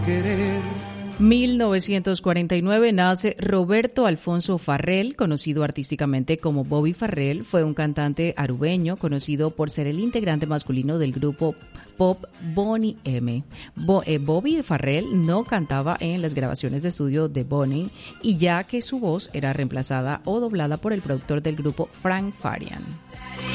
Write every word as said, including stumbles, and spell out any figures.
querer. mil novecientos cuarenta y nueve nace Roberto Alfonso Farrell, conocido artísticamente como Bobby Farrell. Fue un cantante arubeño conocido por ser el integrante masculino del grupo pop Boney M. Bo, eh, Bobby Farrell no cantaba en las grabaciones de estudio de Boney, y ya que su voz era reemplazada o doblada por el productor del grupo Frank Farian.